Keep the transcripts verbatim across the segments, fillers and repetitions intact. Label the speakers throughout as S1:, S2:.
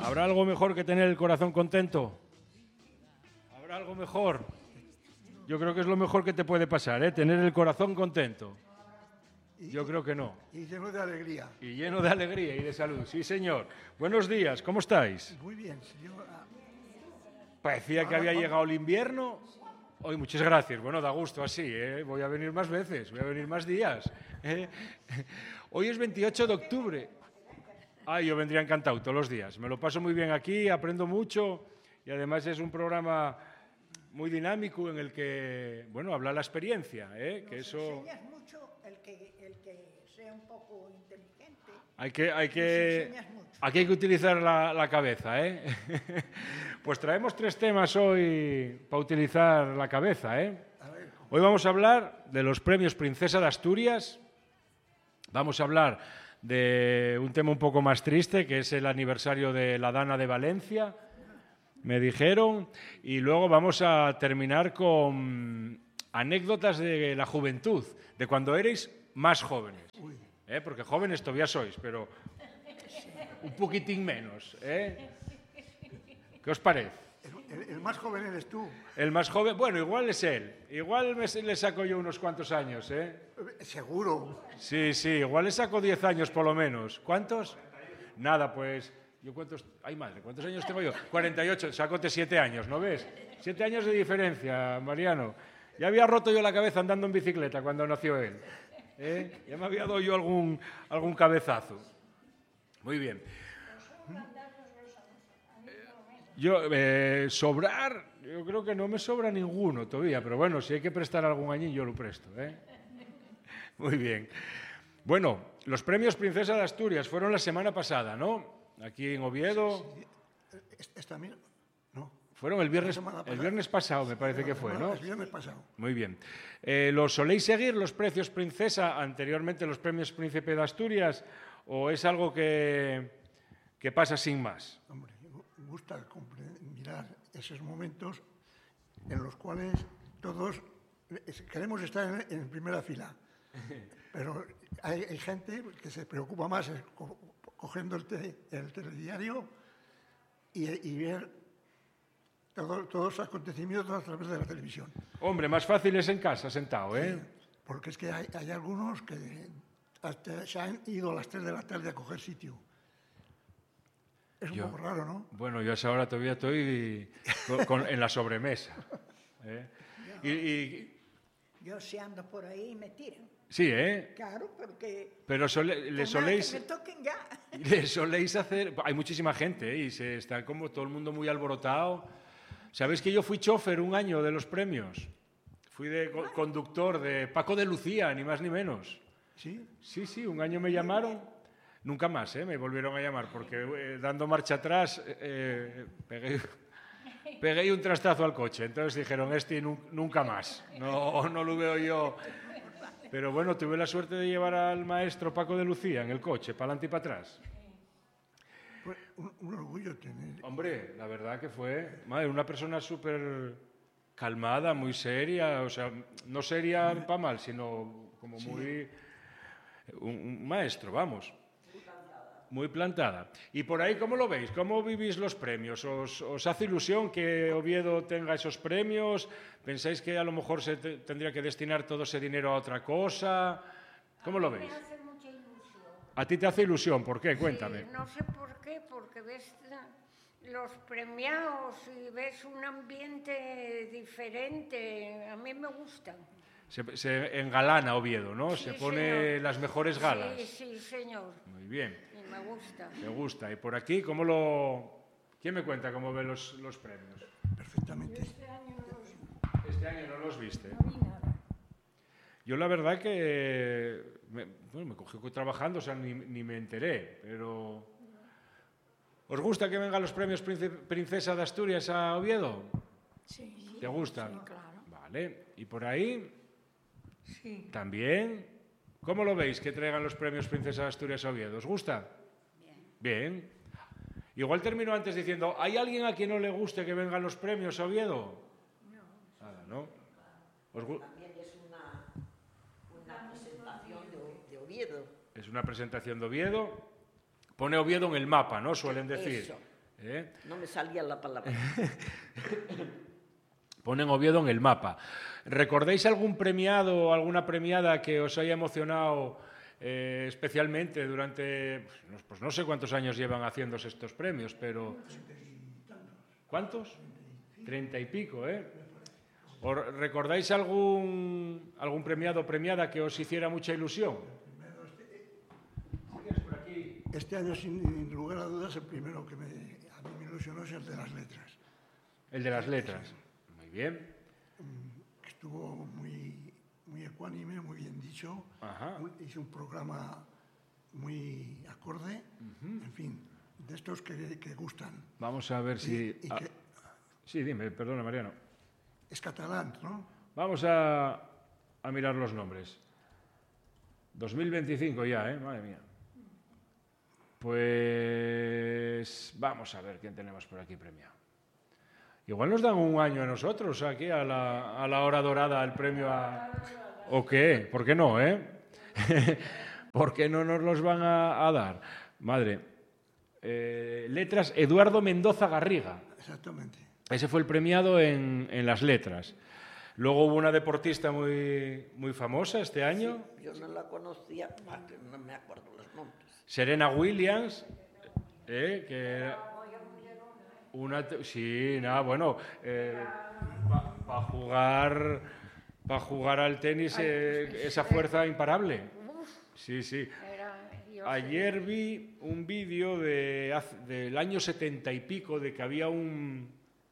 S1: ¿Habrá algo mejor que tener el corazón contento? ¿Habrá algo mejor? Yo creo que es lo mejor que te puede pasar, ¿eh? Tener el corazón contento. Yo creo que no.
S2: Y lleno de alegría.
S1: Y lleno de alegría y de salud, sí señor. Buenos días, ¿cómo estáis?
S2: Muy bien, señor.
S1: Parecía que había llegado el invierno. Hoy, muchas gracias. Bueno, da gusto así, ¿eh? Voy a venir más veces, voy a venir más días. ¿eh? Hoy es veintiocho de octubre. Ah, yo vendría encantado todos los días. Me lo paso muy bien aquí, aprendo mucho y además es un programa muy dinámico en el que, bueno, habla la experiencia, ¿eh? Que
S3: Nos
S1: eso...
S3: enseñas mucho el que, el que sea un poco inteligente.
S1: Hay que, hay que,
S3: Nos enseñas mucho.
S1: aquí hay que utilizar la, la cabeza, ¿eh? Pues traemos tres temas hoy para utilizar la cabeza, ¿eh? Hoy vamos a hablar de los premios Princesa de Asturias. Vamos a hablar de un tema un poco más triste, que es el aniversario de la Dana de Valencia, me dijeron. Y luego vamos a terminar con anécdotas de la juventud, de cuando erais más jóvenes. ¿Eh? Porque jóvenes todavía sois, pero un poquitín menos. ¿eh? ¿Qué os parece?
S2: El, el, el más joven eres tú.
S1: El más joven, bueno, igual es él. Igual me, le saco yo unos cuantos años, ¿eh?
S2: Seguro.
S1: Sí, sí, igual le saco diez años por lo menos. ¿Cuántos? Nada, pues... ¿Yo cuántos? Ay, madre, ¿cuántos años tengo yo? cuarenta y ocho, sácote siete años, ¿no ves? Siete años de diferencia, Mariano. Ya había roto yo la cabeza andando en bicicleta cuando nació él. ¿Eh? Ya me había dado yo algún, algún cabezazo. Muy bien. Yo, eh, sobrar, yo creo que no me sobra ninguno todavía, pero bueno, si hay que prestar algún añín, yo lo presto. ¿eh? Muy bien. Bueno, los premios Princesa de Asturias fueron la semana pasada, ¿no? Aquí en Oviedo.
S2: Sí, sí. Esta misma, no.
S1: Fueron el viernes, el viernes pasado, me parece que fue, ¿no?
S2: El viernes pasado.
S1: Muy bien. Eh, ¿Los soléis seguir los precios Princesa, anteriormente los premios Príncipe de Asturias, o es algo que, que pasa sin más?
S2: Hombre, me gusta mirar esos momentos en los cuales todos queremos estar en, en primera fila, pero hay, hay gente que se preocupa más co cogiendo el, te, el telediario y, y ver todo, todos los acontecimientos a través de la televisión.
S1: Hombre, más fácil es en casa, sentado, ¿eh?
S2: Sí, porque es que hay, hay algunos que hasta se han ido a las tres de la tarde a coger sitio. Es un
S1: yo,
S2: poco raro, ¿no?
S1: Bueno, yo a esa hora todavía estoy con, con, en la sobremesa. ¿eh?
S3: Yo,
S1: y, y,
S3: yo si ando por ahí me tiran.
S1: Sí, ¿eh?
S3: Claro, porque...
S1: Pero sole, le soléis...
S3: Que me toquen ya.
S1: Le soléis hacer... Hay muchísima gente, ¿eh? Y se está como todo el mundo muy alborotado. ¿Sabéis que yo fui chofer un año de los premios? Fui de co conductor de Paco de Lucía, ni más ni menos.
S2: ¿Sí?
S1: Sí, sí, un año me llamaron. Nunca más, ¿eh? Me volvieron a llamar, porque eh, dando marcha atrás eh, pegué, pegué un trastazo al coche. Entonces dijeron, este nunca más. No, no lo veo yo... Pero bueno, tuve la suerte de llevar al maestro Paco de Lucía en el coche, para adelante y para atrás.
S2: Fue un, un orgullo tener...
S1: Hombre, la verdad que fue... Madre, una persona súper calmada, muy seria, o sea, no seria para mal, sino como muy... Sí. Un, un maestro, vamos.
S4: Muy plantada.
S1: Muy plantada. ¿Y por ahí cómo lo veis? ¿Cómo vivís los premios? ¿Os, os hace ilusión que Oviedo tenga esos premios? ¿Pensáis que a lo mejor se te, tendría que destinar todo ese dinero a otra cosa? ¿Cómo lo veis?
S4: Me hace mucha ilusión.
S1: ¿A ti te hace ilusión? ¿Por qué? Cuéntame.
S4: Sí, no sé por qué, porque ves los premiados y ves un ambiente diferente. A mí me gustan.
S1: Se, se engalana Oviedo, ¿no?
S4: Sí,
S1: se pone
S4: señor.
S1: las mejores galas.
S4: Sí, sí, señor.
S1: Muy bien.
S4: Y me gusta.
S1: Me gusta. ¿Y por aquí cómo lo...? ¿Quién me cuenta cómo ve los, los premios?
S2: Perfectamente.
S4: Yo este año no los,
S1: Este año no los viste.
S4: no vi nada.
S1: Yo la verdad que me, bueno, me cogí trabajando, o sea, ni, ni me enteré, pero... ¿Os gusta que vengan los premios Princesa de Asturias a Oviedo?
S4: Sí.
S1: ¿Te gustan?
S4: Sí, claro.
S1: Vale. ¿Y por ahí?
S4: Sí.
S1: ¿También? ¿Cómo lo veis que traigan los premios Princesa de Asturias a Oviedo? ¿Os gusta?
S4: Bien.
S1: Bien. Igual termino antes diciendo, ¿hay alguien a quien no le guste que vengan los premios a Oviedo?
S4: No.
S1: Nada, ¿no? ¿Os gu-
S5: También es una, una presentación de, de Oviedo.
S1: Es una presentación de Oviedo. Pone Oviedo en el mapa, ¿no? Suelen decir.
S5: Eso.
S1: ¿eh?
S5: No me salía la palabra.
S1: Ponen Oviedo en el mapa. ¿Recordáis algún premiado o alguna premiada que os haya emocionado eh, especialmente durante, pues, pues no sé cuántos años llevan haciéndose estos premios, pero... ¿Cuántos? Treinta y pico, ¿eh? ¿O recordáis algún, algún premiado o premiada que os hiciera mucha ilusión?
S2: Este año, sin lugar a dudas, el primero que me, a mí me ilusionó es el de las letras.
S1: El de las letras. Muy bien.
S2: Estuvo muy, muy ecuánime, muy bien dicho.
S1: Ajá.
S2: Hizo un programa muy acorde. Uh-huh. En fin, de estos que, que gustan.
S1: Vamos a ver si...
S2: Y, y
S1: ah,
S2: que,
S1: sí, dime, perdona, Mariano.
S2: Es catalán, ¿no?
S1: Vamos a, a mirar los nombres. dos mil veinticinco ya, ¿eh? Madre mía. Pues vamos a ver quién tenemos por aquí premiado. Igual nos dan un año a nosotros, aquí a la, a la hora dorada, el premio a... ¿O qué? ¿Por qué no, eh? ¿Por qué no nos los van a, a dar? Madre. Eh, letras, Eduardo Mendoza Garriga.
S2: Exactamente.
S1: Ese fue el premiado en, en las letras. Luego hubo una deportista muy, muy famosa este año.
S5: Sí, yo no la conocía, no me acuerdo los nombres.
S1: Serena Williams, eh, que era una... Sí, nada, bueno, eh, para pa jugar, pa jugar al tenis eh, esa fuerza imparable. Sí, sí. Ayer vi un vídeo de, del año setenta y pico de que había un,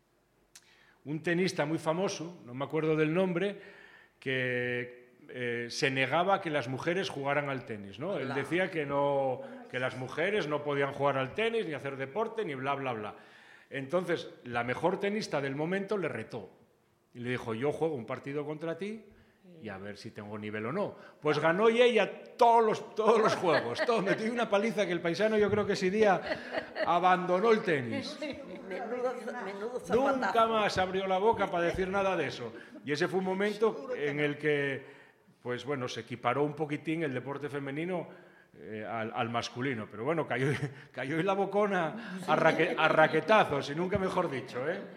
S1: un tenista muy famoso, no me acuerdo del nombre, que eh, se negaba a que las mujeres jugaran al tenis, ¿no? Él decía que, no, que las mujeres no podían jugar al tenis, ni hacer deporte, ni bla, bla, bla. Entonces, la mejor tenista del momento le retó y le dijo, yo juego un partido contra ti y a ver si tengo nivel o no. Pues ganó y ella todos los, todos los juegos, todo. Me dio una paliza que el paisano yo creo que ese día abandonó el tenis.
S5: Menudo, menudo zapatazo.
S1: Nunca más abrió la boca para decir nada de eso. Y ese fue un momento en el que, pues bueno, se equiparó un poquitín el deporte femenino eh, al, al masculino. Pero bueno, cayó, cayó en la bocona a, raque, a raquetazos, y nunca mejor dicho, ¿eh?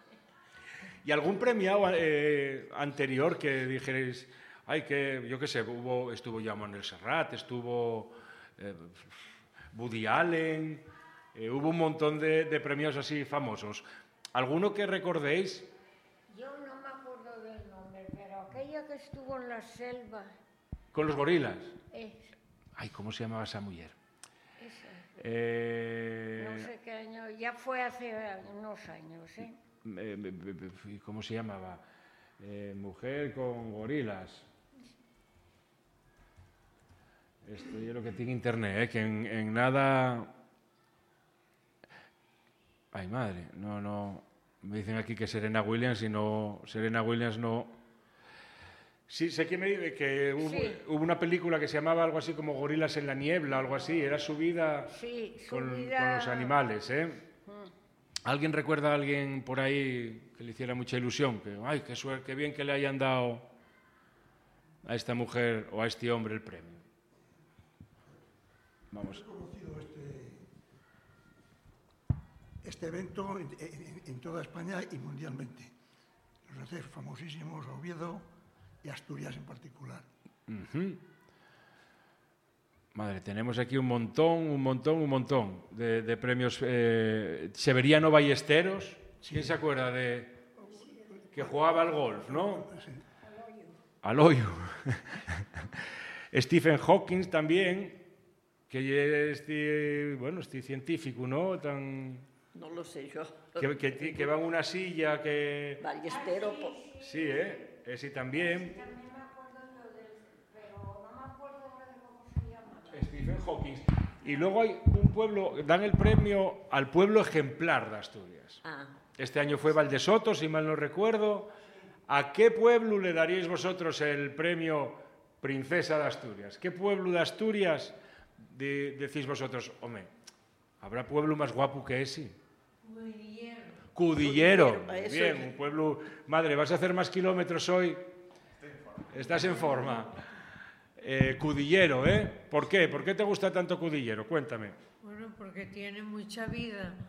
S1: ¿Y algún premiado eh, anterior que dijerais, ay, que yo qué sé, hubo, estuvo ya Manuel Serrat, estuvo eh, Woody Allen, eh, hubo un montón de, de premios así famosos? ¿Alguno que recordéis?
S4: Yo no me acuerdo del nombre, pero aquella que estuvo en la selva.
S1: ¿Con los gorilas?
S4: Es,
S1: Ay, ¿cómo se llamaba esa mujer?
S4: esa.
S1: Eh,
S4: No sé qué año, ya fue hace unos años, ¿eh?
S1: ¿Cómo se llamaba? Eh, mujer con gorilas. Esto yo lo que tiene internet, ¿eh? Que en, en nada... Ay, madre, no, no... Me dicen aquí que Serena Williams y no... Serena Williams no... Sí, sé que, me, que hubo,
S4: sí.
S1: hubo una película que se llamaba algo así como Gorilas en la niebla, algo así. Era su vida,
S4: sí, su
S1: con,
S4: vida...
S1: con los animales, ¿eh? Mm. ¿Alguien recuerda a alguien por ahí que le hiciera mucha ilusión? Que, ay, qué suerte, qué bien que le hayan dado a esta mujer o a este hombre el premio. Vamos.
S2: He conocido este, este evento en, en, en toda España y mundialmente. Los hace famosísimos Oviedo y Asturias en particular.
S1: Uh-huh. Madre, tenemos aquí un montón, un montón, un montón de, de premios. Eh, Severiano Ballesteros, sí. ¿Quién se acuerda de que jugaba al golf, no?
S2: Sí.
S1: Al hoyo. Stephen Hawking también, que es, bueno, este científico, ¿no? Tan...
S5: No lo sé yo.
S1: Que, que, que va en una silla que...
S5: Ballestero.
S1: Sí, ¿eh? Ese también. Stephen Hawking. Y luego hay un pueblo, dan el premio al pueblo ejemplar de Asturias.
S5: Ah.
S1: Este año fue Valdesoto, si mal no recuerdo. ¿A qué pueblo le daríais vosotros el premio Princesa de Asturias? ¿Qué pueblo de Asturias de, decís vosotros? Hombre, ¿habrá pueblo más guapo que ese? Cudillero. Cudillero. Muy bien, un pueblo... Madre, ¿vas a hacer más kilómetros hoy? Estás en forma. Eh, Cudillero, ¿eh? ¿Por qué? ¿Por qué te gusta tanto Cudillero? Cuéntame.
S6: Bueno, porque tiene mucha vida.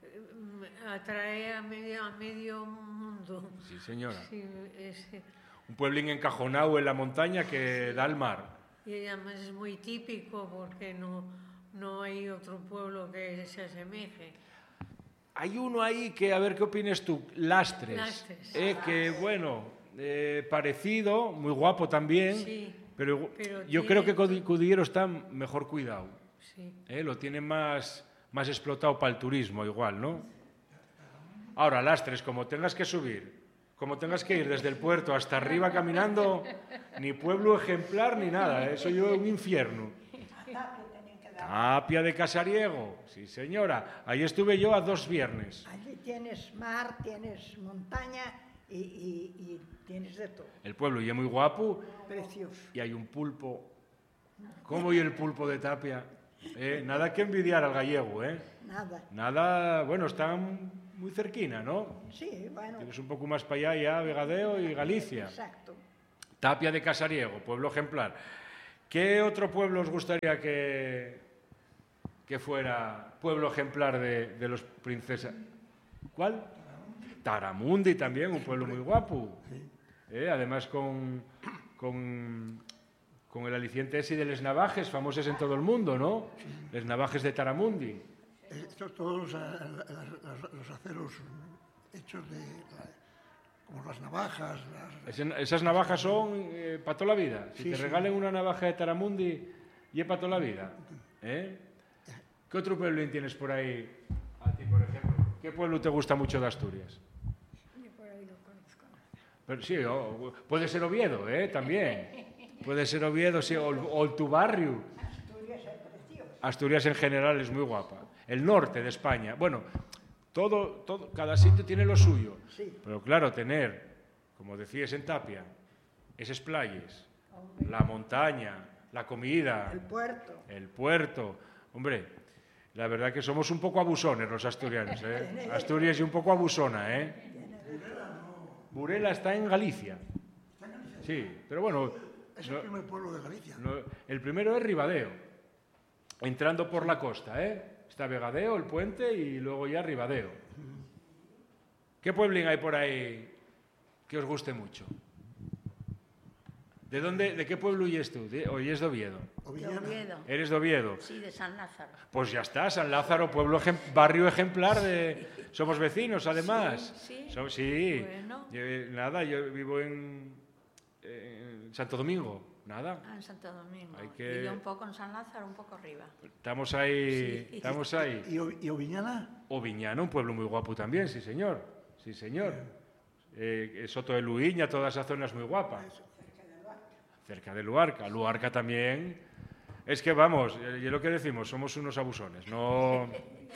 S6: atrae a medio, a medio mundo.
S1: Sí, señora.
S6: Sí, es,
S1: Un pueblín encajonado en la montaña que da al mar.
S6: y además es muy típico porque no, no hay otro pueblo que se asemeje.
S1: Hay uno ahí que, a ver qué opinas tú, Lastres.
S6: Lastres.
S1: Eh, que, bueno, eh, parecido, muy guapo también,
S6: Sí,
S1: pero,
S6: pero
S1: yo
S6: tiene-
S1: creo que Cudi- Cudillero está mejor cuidado.
S6: sí.
S1: Eh, lo tiene más, más explotado para el turismo igual, ¿no? Ahora, Lastres, como tengas que subir, como tengas que ir desde el puerto hasta arriba caminando, ni pueblo ejemplar ni nada, ¿eh? Eso yo es un infierno. Tapia de Casariego, sí señora, ahí estuve yo a dos viernes.
S3: Allí tienes mar, tienes montaña y, y- y tienes de todo.
S1: El pueblo y es muy guapo
S3: Precioso.
S1: y hay un pulpo. ¿Cómo y el pulpo de Tapia? Eh, nada que envidiar al gallego, ¿eh?
S3: Nada.
S1: Nada, bueno, están muy cerquina, ¿no?
S3: Sí, bueno.
S1: Tienes un poco más para allá ya Vegadeo y Galicia.
S3: Exacto.
S1: Tapia de Casariego, pueblo ejemplar. ¿Qué otro pueblo os gustaría que, que fuera pueblo ejemplar de, de los princesas? ¿Cuál? Taramundi también, un pueblo muy guapo. Eh, además con, con, con el aliciente ese de les navajes, famosos en todo el mundo, ¿no? Les navajes de Taramundi.
S2: Estos todos a- a- a- los aceros hechos de, la- como las navajas, las,
S1: Ese- Esas navajas son para toda la vida. Si
S2: Sí,
S1: te
S2: sí.
S1: regalen una navaja de Taramundi, y es para toda la vida. ¿Eh? ¿Qué otro pueblo tienes por ahí? A ti, por ejemplo. ¿Qué pueblo te gusta mucho de Asturias? Pero sí, o- puede ser Oviedo, ¿eh? También. Puede ser Oviedo, sí, o, o tu barrio. Asturias en general es muy guapa. El norte de España. Bueno, todo, todo, cada sitio tiene lo suyo.
S3: Sí.
S1: Pero claro, tener, como decías en Tapia, esas playas, la montaña, la comida,
S3: El puerto.
S1: el puerto. Hombre, la verdad que somos un poco abusones los asturianos, ¿eh? Asturias es un poco abusona, ¿eh? Burela está en Galicia. Sí, pero bueno,
S2: es
S1: no-
S2: el primer pueblo de Galicia.
S1: no, el primero es Ribadeo, entrando por la costa, ¿eh? Está Vegadeo, el puente y luego ya Ribadeo. ¿Qué pueblín hay por ahí que os guste mucho? ¿De dónde, de qué pueblo huyes tú? ¿De, o huyes de Oviedo?
S5: De
S2: Ovillana.
S5: Oviedo.
S1: ¿Eres de Oviedo?
S5: Sí, de San Lázaro.
S1: Pues ya está, San Lázaro, pueblo ejem- barrio ejemplar de... Somos vecinos, además.
S5: Sí, sí.
S1: So- sí.
S5: Bueno.
S1: Yo, nada, yo vivo en, en Santo Domingo. Nada.
S5: Ah, en Santo Domingo.
S1: Hay que-
S5: Y yo un poco en San Lázaro, un poco arriba.
S1: Estamos ahí,
S5: Sí.
S1: estamos ahí.
S2: ¿Y, O- y Oviñana?
S1: Oviñana, un pueblo muy guapo también, sí señor. Sí señor. Eh, Soto de Luiña, toda esa zona es muy guapa. Cerca de Luarca. Luarca también. Es que vamos, eh, y es lo que decimos, somos unos abusones. No.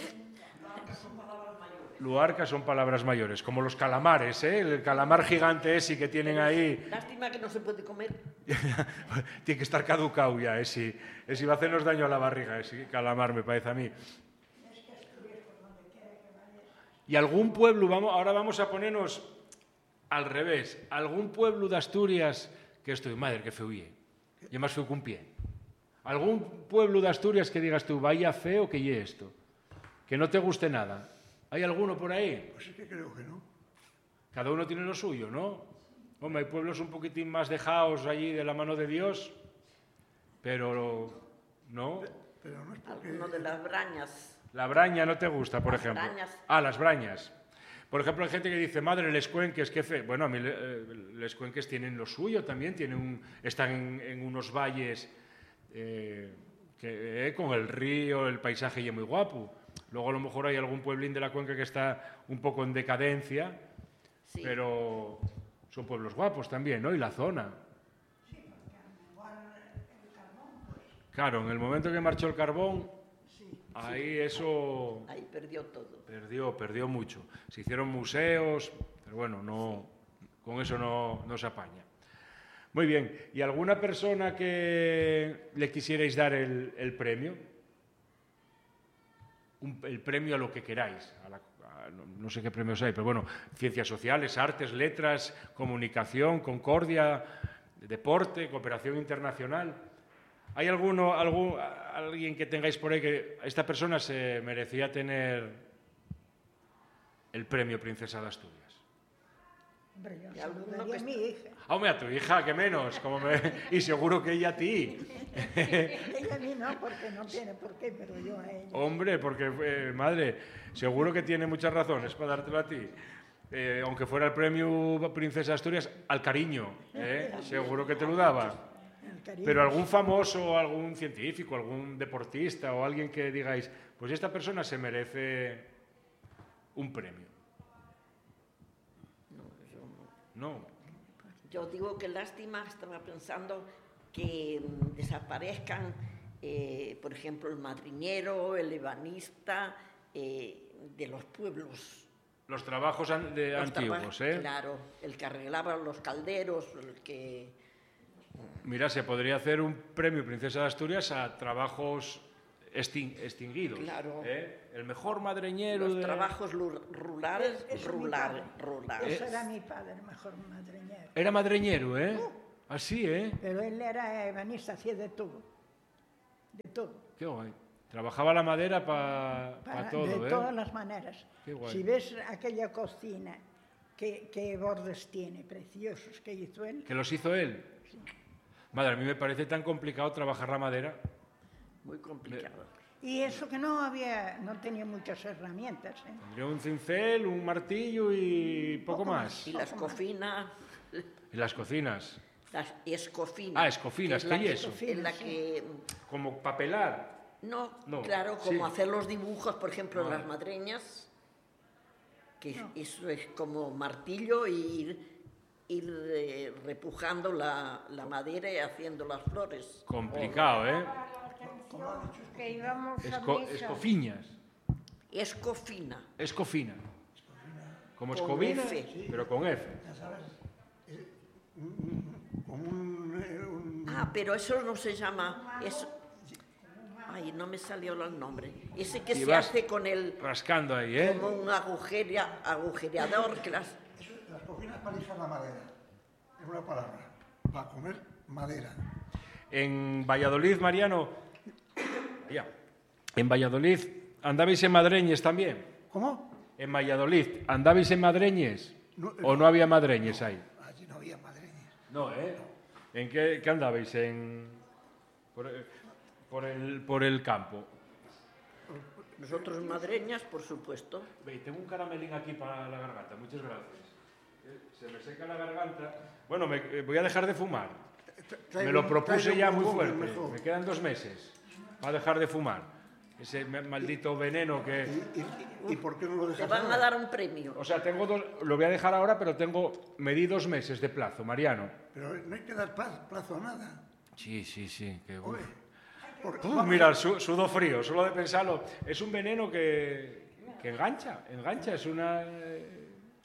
S1: Luarca son palabras mayores, como los calamares, ¿eh? El calamar gigante ese que tienen ahí.
S5: Lástima que no se puede comer.
S1: Tiene que estar caducado ya, ese, ese va a hacernos daño a la barriga, ese calamar, me parece a mí. Y algún pueblo, vamos, ahora vamos a ponernos al revés, algún pueblo de Asturias que estoy, madre, que feo ye, yo más feo que un pie. Algún pueblo de Asturias que digas tú, vaya feo que ye esto, que no te guste nada. ¿Hay alguno por ahí?
S2: Pues es que creo que no.
S1: Cada uno tiene lo suyo, ¿no? Hombre, hay pueblos un poquitín más dejados allí de la mano de Dios, pero no.
S2: Pero no es porque...
S5: Alguno de las brañas.
S1: La braña no te gusta, por
S5: Las
S1: ejemplo.
S5: brañas.
S1: Ah, las brañas. Por ejemplo, hay gente que dice, madre, les cuenques, qué fe. Bueno, a mí eh, les cuenques tienen lo suyo también, tienen un- están en, en unos valles eh, que, eh, con el río, el paisaje y es muy guapo. Luego a lo mejor hay algún pueblín de la cuenca que está un poco en decadencia,
S5: Sí.
S1: pero son pueblos guapos también, ¿no? Y la zona. Claro, en el momento que marchó el carbón, ahí eso
S5: Ahí perdió todo.
S1: perdió, perdió mucho. Se hicieron museos, pero bueno, no, con eso no, no se apaña. Muy bien, ¿y alguna persona que le quisierais dar el, el premio? Un- el premio a lo que queráis. A la- a- no, no sé qué premios hay, pero bueno, ciencias sociales, artes, letras, comunicación, concordia, deporte, cooperación internacional. ¿Hay alguno, algún, a- alguien que tengáis por ahí que esta persona se merecía tener el premio Princesa de Asturias?
S3: Hombre, yo
S5: Y alguno
S3: saludaría
S5: que
S3: a mi hija.
S1: Ah, hombre, a tu hija, que menos. Como me... Y seguro que ella a ti.
S3: Ella a mí no, porque no tiene por qué, pero yo a ella.
S1: Hombre, porque, eh, madre, seguro que tiene muchas razones para dártelo a ti. Eh, aunque fuera el premio Princesa de Asturias, al cariño, ¿eh? Seguro que te lo daba.
S3: El cariño.
S1: Pero algún famoso, algún científico, algún deportista o alguien que digáis, pues esta persona se merece un premio.
S5: No, yo no.
S1: No.
S5: Yo digo que lástima, estaba pensando que mm, desaparezcan, eh, por ejemplo, el madriñero, el ebanista, eh, de los pueblos.
S1: Los trabajos an- de
S5: Los
S1: antiguos,
S5: trabajos,
S1: ¿eh?
S5: Claro, el que arreglaba los calderos, el que...
S1: Mira, se podría hacer un premio Princesa de Asturias a trabajos extin- extinguidos.
S5: Claro.
S1: ¿eh? El mejor madreñero
S5: Los
S1: de...
S5: trabajos lu- rurales,
S3: Eso es mi
S5: rural,
S3: padre.
S5: rurales.
S3: Eso era mi padre, el mejor madriñero.
S1: Era madreñero, ¿eh? Así, ¿eh?
S3: Pero él era ebanista, hacía de todo. De todo.
S1: Qué guay. Trabajaba la madera para
S3: Para-
S1: todo,
S3: de
S1: ¿eh?
S3: todas las maneras.
S1: Qué guay.
S3: Si ves aquella cocina, qué, qué bordes tiene, preciosos, que hizo él.
S1: ¿Que los hizo él? Madre, a mí me parece tan complicado trabajar la madera.
S5: Muy complicado.
S3: Y eso que no había, no tenía muchas herramientas. ¿eh?
S1: Tendría un cincel, un martillo y poco,
S3: Poco
S1: más.
S3: más.
S5: Y las cocinas,
S1: Y las cocinas.
S5: las escofinas.
S1: Ah, escofinas,
S5: que es la
S1: ¿qué y
S5: que-
S1: eso?
S5: Es la que...
S1: Como papelar.
S5: No,
S1: No,
S5: claro, como
S1: sí.
S5: hacer los dibujos, por ejemplo, en
S1: Ah.
S5: las madreñas, que eso es como martillo y ir, ir eh, repujando la, la madera y haciendo las flores.
S1: Complicado, ¿eh?
S4: Que íbamos a
S1: Esco-
S4: misa.
S1: escofiñas.
S5: Escofina.
S1: Escofina. Como
S5: Con
S1: escobina,
S5: F.
S1: pero con F.
S2: Ya sabes, eh, un- como un, eh, un-
S5: Ah, pero eso no se llama... Es, ay, no me salió el nombre. Ese que
S1: Y
S5: se
S1: vas
S5: hace con el...
S1: Rascando ahí, ¿eh?
S5: Como un agujeria, agujereador que las...
S2: eso, las cocinas para lijar la madera, en una palabra, para comer madera.
S1: En Valladolid, Mariano. Ya. En Valladolid, ¿andabais en madreñes también?
S2: ¿Cómo?
S1: En Valladolid, ¿andabais en madreñes?
S2: No,
S1: ¿O no había madreñes ahí?
S2: Allí no había madreñas.
S1: No, ¿eh? ¿En qué, qué andabais? En... Por, eh, por el, por el campo.
S5: Nosotros madreñas, por supuesto.
S1: Ve, tengo un caramelín aquí para la garganta, muchas gracias. Eh, Se me seca la garganta. Bueno, me, eh, voy a dejar de fumar.
S2: Trae
S1: Me lo
S2: un-
S1: propuse
S2: trae
S1: ya
S2: un
S1: muy
S2: bombón,
S1: fuerte.
S2: mejor.
S1: Me quedan dos meses para dejar de fumar. Ese ma- maldito veneno que...
S2: ¿Y, y, y por qué no lo
S5: Te
S2: dejas
S5: van a
S2: ahora?
S5: dar un premio.
S1: O sea, tengo dos... Lo voy a dejar ahora, pero tengo... Me di dos meses de plazo, Mariano.
S2: Pero no hay que dar paz- plazo a nada.
S1: Sí, sí, sí. Que, uf.
S2: Hombre, porque-
S1: Uf, mira, su- sudo frío, solo de pensarlo. Es un veneno que, que engancha, engancha, es una... eh,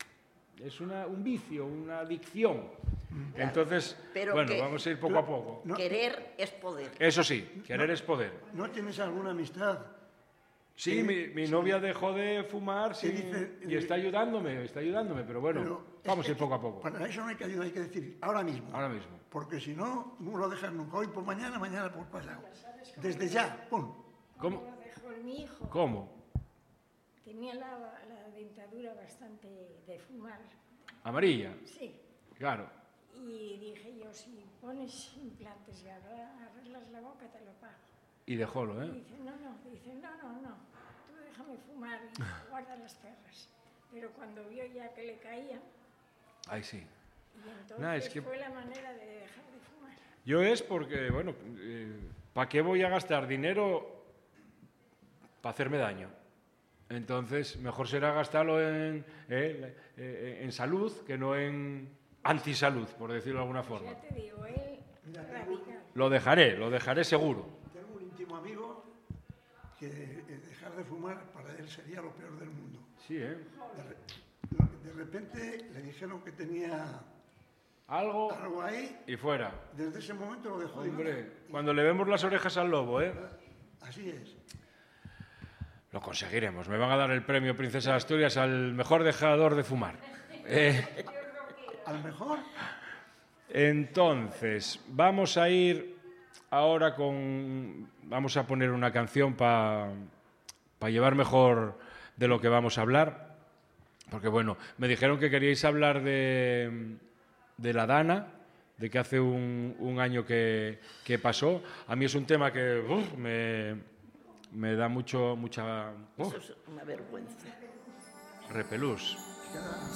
S1: Es una, un vicio, una adicción. Entonces,
S5: Pero
S1: bueno,
S5: que-
S1: vamos a ir poco a poco.
S2: No.
S5: Querer es poder.
S1: Eso sí, querer es poder.
S2: ¿No tienes alguna amistad?
S1: Sí, mi, mi novia dejó de fumar sí,
S2: dice-
S1: y está ayudándome, está ayudándome, pero bueno,
S2: Pero
S1: vamos a
S2: es
S1: ir poco a poco.
S2: Para eso no hay que ayudar, hay que decir ahora mismo.
S1: Ahora mismo.
S2: Porque si no, no lo dejas nunca. Hoy por mañana, mañana por pasado. Desde ya, pum.
S1: ¿Cómo?
S7: Lo dejó mi hijo.
S1: ¿Cómo?
S7: Tenía la, la dentadura bastante de fumar.
S1: Amarilla,
S7: Sí.
S1: claro.
S7: Y dije yo, si pones implantes y arregla- arreglas la boca, te lo pago.
S1: Y dejólo,
S7: Y
S1: ¿eh?
S7: dice, no, no, dice, no, no, no, tú déjame fumar y guarda las perras. Pero cuando vio ya que le caían,
S1: Ay, sí.
S7: y entonces
S1: Nah, es que-
S7: fue la manera de dejar de fumar.
S1: Yo es porque, bueno, ¿para qué voy a gastar dinero para hacerme daño? Entonces, mejor será gastarlo en, eh, eh, en salud que no en antisalud, por decirlo de alguna forma.
S7: Ya te digo, él radical.
S1: Lo dejaré, lo dejaré seguro.
S2: Tengo un íntimo amigo que eh, dejar de fumar para él sería lo peor del mundo.
S1: Sí, ¿eh?
S2: De, re- de repente le dijeron que tenía
S1: Algo
S2: algo ahí.
S1: y fuera.
S2: Desde ese momento lo dejó de
S1: Hombre, cuando le vemos las orejas al lobo, ¿eh?
S2: Así es.
S1: Lo conseguiremos. Me van a dar el premio Princesa de Asturias al mejor dejador de fumar. Eh,
S2: Al mejor,
S1: entonces, vamos a ir ahora con... Vamos a poner una canción para llevar mejor de lo que vamos a hablar. Porque, bueno, me dijeron que queríais hablar de, de la Dana, de que hace un, un año que, que pasó. A mí es un tema que uf, me, me da mucho, mucha... uf,
S5: Eso es una vergüenza.
S1: repelús.